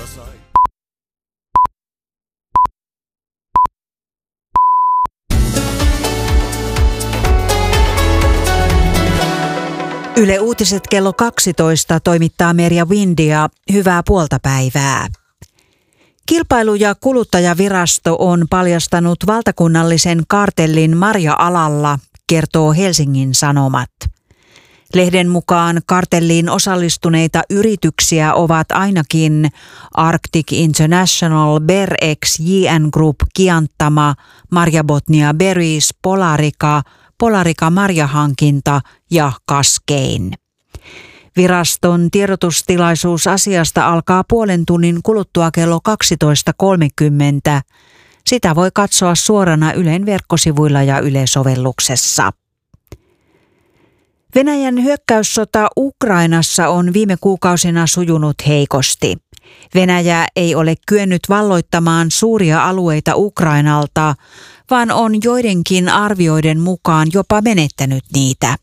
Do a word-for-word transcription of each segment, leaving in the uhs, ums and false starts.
Yle Uutiset kello kaksitoista toimittaa Merja Windia. Hyvää puolta päivää. Kilpailu- ja kuluttajavirasto on paljastanut valtakunnallisen kartellin marja-alalla, kertoo Helsingin Sanomat. Lehden mukaan kartelliin osallistuneita yrityksiä ovat ainakin Arctic International, Berex, J N Group, Kianttama, Marja Botnia Berries, Polarica, Polarica Marjahankinta ja Kaskein. Viraston tiedotustilaisuus asiasta alkaa puolen tunnin kuluttua kello kaksitoista kolmekymmentä. Sitä voi katsoa suorana Ylen verkkosivuilla ja Yle-sovelluksessa. Venäjän hyökkäyssota Ukrainassa on viime kuukausina sujunut heikosti. Venäjä ei ole kyennyt valloittamaan suuria alueita Ukrainalta, vaan on joidenkin arvioiden mukaan jopa menettänyt niitä.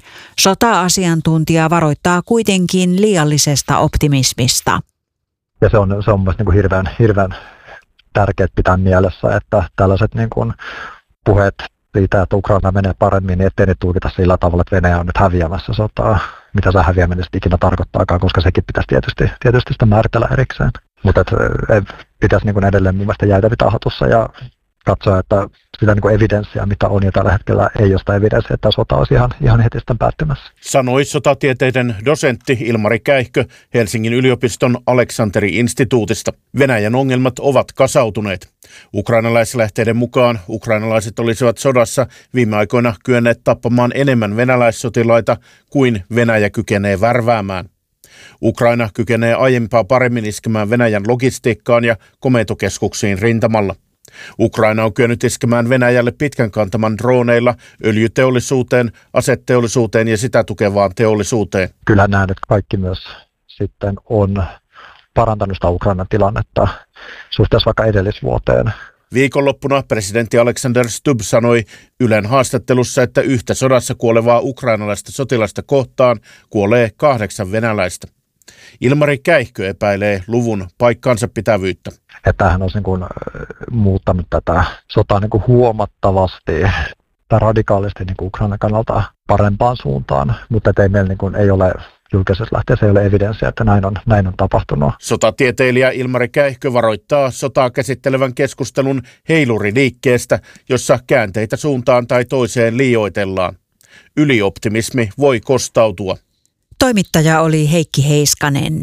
Sota-asiantuntija varoittaa kuitenkin liiallisesta optimismista. Ja se on, se on myös niin kuin hirveän, hirveän tärkeää pitää mielessä, että tällaiset niin kuin puheet siitä, että Ukraina menee paremmin, niin ettei ne tulkita sillä tavalla, että Venäjä on nyt häviämässä sotaa. Mitä se häviäminen ikinä tarkoittaakaan, koska sekin pitäisi tietysti, tietysti sitä määritellä erikseen. Mutta pitäisi niin kuin edelleen mun mielestä jäätä pitää hatussa ja katsoa, että sitä niin kuin evidenssiä, mitä on, ja tällä hetkellä ei ole sitä evidenssiä, että sota olisi ihan, ihan heti sitten päättymässä. Sanoi sotatieteiden dosentti Ilmari Käihkö Helsingin yliopiston Aleksanteri-instituutista. Venäjän ongelmat ovat kasautuneet. Ukrainalaislähteiden mukaan ukrainalaiset olisivat sodassa viime aikoina kyenneet tappamaan enemmän venäläissotilaita kuin Venäjä kykenee värväämään. Ukraina kykenee aiempaa paremmin iskemään Venäjän logistiikkaan ja komentokeskuksiin rintamalla. Ukraina on kyennyt iskemään Venäjälle pitkän kantaman droneilla öljyteollisuuteen, aseteollisuuteen ja sitä tukevaan teollisuuteen. Kyllä näen, että kaikki myös sitten on parantanut sitä Ukrainan tilannetta suhteessa vaikka edellisvuoteen. Viikonloppuna presidentti Alexander Stubb sanoi Ylen haastattelussa, että yhtä sodassa kuolevaa ukrainalaista sotilasta kohtaan kuolee kahdeksan venäläistä. Ilmari Käihkö epäilee luvun paikkansa pitävyyttä. Että hän olisi niin kuin muuttanut tätä sotaa niin kuin huomattavasti tai radikaalisti niin kuin Ukrainan kannalta parempaan suuntaan, mutta ei meillä niin kuin, ei ole julkisessa lähteessä ei ole evidenssiä, että näin on, näin on tapahtunut. Sotatieteilijä Ilmari Käihkö varoittaa sotaa käsittelevän keskustelun heiluriliikkeestä, jossa käänteitä suuntaan tai toiseen liioitellaan. Ylioptimismi voi kostautua. Toimittaja oli Heikki Heiskanen.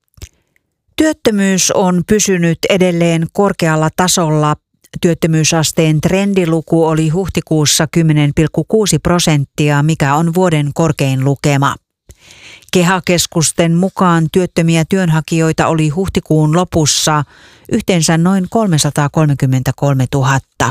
Työttömyys on pysynyt edelleen korkealla tasolla. Työttömyysasteen trendiluku oli huhtikuussa kymmenen pilkku kuusi prosenttia, mikä on vuoden korkein lukema. KEHA-keskusten mukaan työttömiä työnhakijoita oli huhtikuun lopussa yhteensä noin kolmesataakolmekymmentäkolmetuhatta.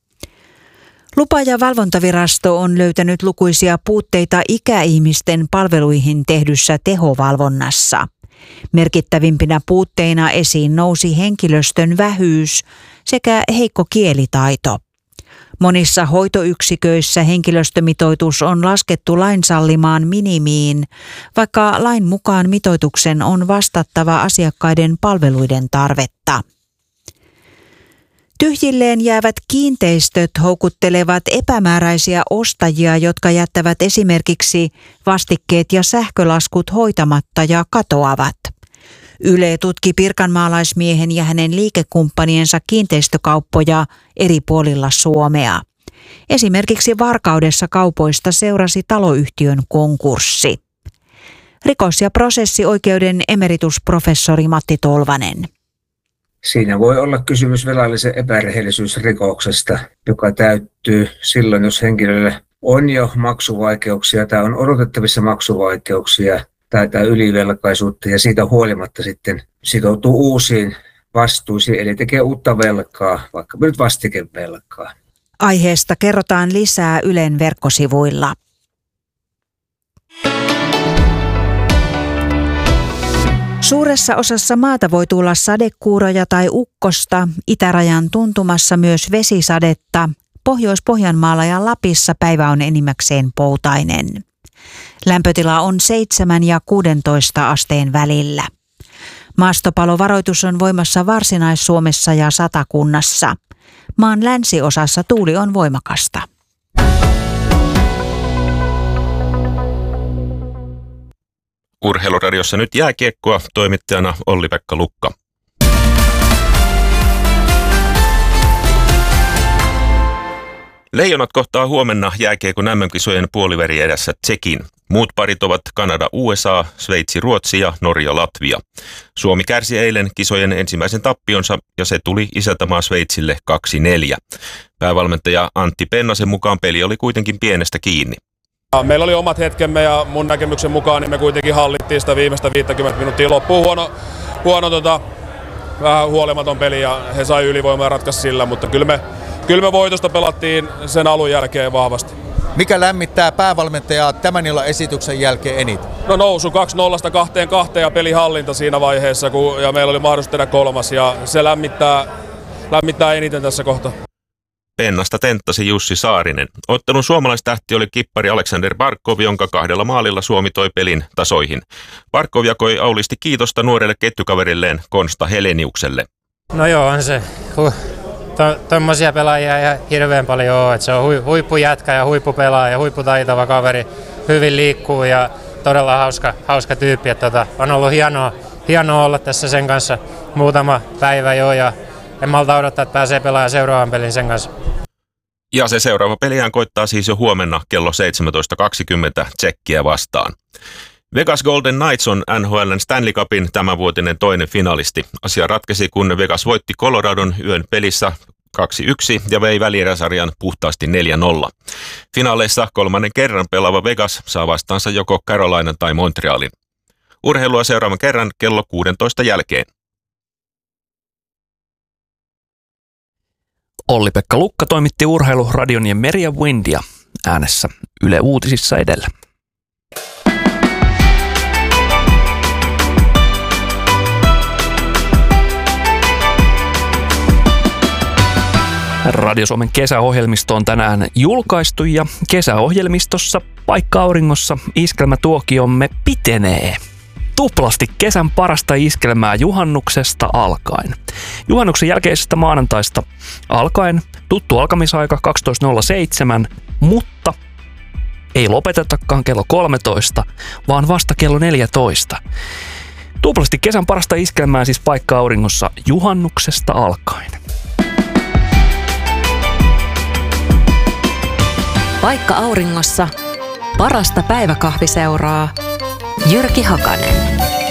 Lupa- ja valvontavirasto on löytänyt lukuisia puutteita ikäihmisten palveluihin tehdyssä tehovalvonnassa. Merkittävimpinä puutteina esiin nousi henkilöstön vähyys sekä heikko kielitaito. Monissa hoitoyksiköissä henkilöstömitoitus on laskettu lain sallimaan minimiin, vaikka lain mukaan mitoituksen on vastattava asiakkaiden palveluiden tarvetta. Tyhjilleen jäävät kiinteistöt houkuttelevat epämääräisiä ostajia, jotka jättävät esimerkiksi vastikkeet ja sähkölaskut hoitamatta ja katoavat. Yle tutki pirkanmaalaismiehen ja hänen liikekumppaniensa kiinteistökauppoja eri puolilla Suomea. Esimerkiksi Varkaudessa kaupoista seurasi taloyhtiön konkurssi. Rikos- ja prosessioikeuden emeritusprofessori Matti Tolvanen. Siinä voi olla kysymys velallisen epärehellisyysrikoksesta, joka täyttyy silloin, jos henkilöllä on jo maksuvaikeuksia tai on odotettavissa maksuvaikeuksia tai, tai ylivelkaisuutta ja siitä huolimatta sitten sitoutuu uusiin vastuisiin, eli tekee uutta velkaa, vaikka nyt vastikevelkaa. Aiheesta kerrotaan lisää Ylen verkkosivuilla. Suuressa osassa maata voi tulla sadekuuroja tai ukkosta, itärajan tuntumassa myös vesisadetta. Pohjois-Pohjanmaalla ja Lapissa päivä on enimmäkseen poutainen. Lämpötila on seitsemän ja kuusitoista asteen välillä. Maastopalovaroitus on voimassa Varsinais-Suomessa ja Satakunnassa. Maan länsiosassa tuuli on voimakasta. Urheiluradiossa nyt jääkiekkoa, toimittajana Olli-Pekka Lukka. Leijonat kohtaa huomenna jääkiekon äm äm-kisojen puoliväri edessä Tsekin. Muut parit ovat Kanada U S A, Sveitsi Ruotsi ja Norja Latvia. Suomi kärsi eilen kisojen ensimmäisen tappionsa ja se tuli isäntämaa Sveitsille kaksi neljä. Päävalmentaja Antti Pennasen mukaan peli oli kuitenkin pienestä kiinni. Meillä oli omat hetkemme ja mun näkemyksen mukaan niin me kuitenkin hallittiin sitä viimeistä viisikymmentä minuuttia loppuun. Huono, huono tota, vähän huolimaton peli ja he sai ylivoimaa ja ratkaisi sillä, mutta kyllä me, kyllä me voitosta pelattiin sen alun jälkeen vahvasti. Mikä lämmittää päävalmentajaa tämän illan esityksen jälkeen eniten? No nousu kaksi nolla kahteen kahteen ja pelihallinta siinä vaiheessa, kun, ja meillä oli mahdollisuus tehdä kolmas ja se lämmittää, lämmittää eniten tässä kohtaa. Pennasta tenttasi Jussi Saarinen. Ottelun suomalaistähti oli kippari Aleksander Barkov, jonka kahdella maalilla Suomi toi pelin tasoihin. Barkov jakoi aulisti kiitosta nuorelle ketjukaverilleen Konsta Heleniukselle. No joo, on se. Huh. Tuommoisia pelaajia ihan hirveän paljon on. Se on hui, huippujätkä ja huippupelaaja ja huipputaitava kaveri. Hyvin liikkuu ja todella hauska, hauska tyyppi. Että tota, on ollut hienoa, hienoa olla tässä sen kanssa muutama päivä jo ja en malta odottaa, että pääsee pelaamaan seuraavan pelin sen kanssa. Ja se seuraava peliään koittaa siis jo huomenna kello seitsemäntoista kaksikymmentä Tsekkiä vastaan. Vegas Golden Knights on N H L:n Stanley Cupin tämänvuotinen toinen finalisti. Asia ratkesi, kun Vegas voitti Coloradon yön pelissä kaksi yksi ja vei välieräsarjan puhtaasti neljä nolla. Finaaleissa kolmannen kerran pelaava Vegas saa vastaansa joko Carolinan tai Montrealin. Urheilua seuraavan kerran kello kuusitoista jälkeen. Olli-Pekka Lukka toimitti Urheiluradion ja Merja Windia äänessä Yle Uutisissa edellä. Radio Suomen kesäohjelmisto on tänään julkaistu ja kesäohjelmistossa Paikka auringossa iskelmätuokiomme pitenee. Tuplasti kesän parasta iskelmää juhannuksesta alkaen. Juhannuksen jälkeisestä maanantaista alkaen tuttu alkamisaika kaksitoista nolla seitsemän, mutta ei lopetetakaan kello kolmetoista, vaan vasta kello neljätoista. Tuplasti kesän parasta iskelmää siis Paikka auringossa juhannuksesta alkaen. Paikka auringossa parasta päiväkahviseuraa Jyrki Hakanen.